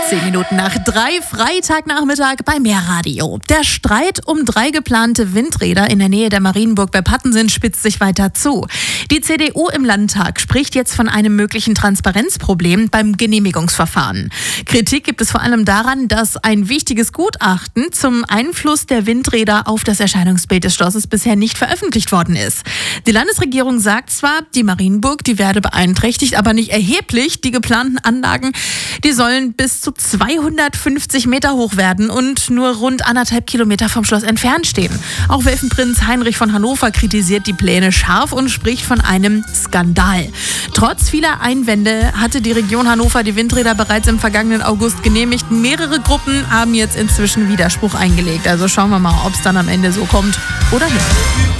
10 Minuten nach 3, Freitagnachmittag bei Meerradio. Der Streit um 3 geplante Windräder in der Nähe der Marienburg bei Pattensen spitzt sich weiter zu. Die CDU im Landtag spricht jetzt von einem möglichen Transparenzproblem beim Genehmigungsverfahren. Kritik gibt es vor allem daran, dass ein wichtiges Gutachten zum Einfluss der Windräder auf das Erscheinungsbild des Schlosses bisher nicht veröffentlicht worden ist. Die Landesregierung sagt zwar, die Marienburg, die werde beeinträchtigt, aber nicht erheblich. Die geplanten Anlagen, die sollen bis zu 250 Meter hoch werden und nur rund 1,5 Kilometer vom Schloss entfernt stehen. Auch Welfenprinz Heinrich von Hannover kritisiert die Pläne scharf und spricht von einem Skandal. Trotz vieler Einwände hatte die Region Hannover die Windräder bereits im vergangenen August genehmigt. Mehrere Gruppen haben jetzt inzwischen Widerspruch eingelegt. Also schauen wir mal, ob es dann am Ende so kommt oder nicht.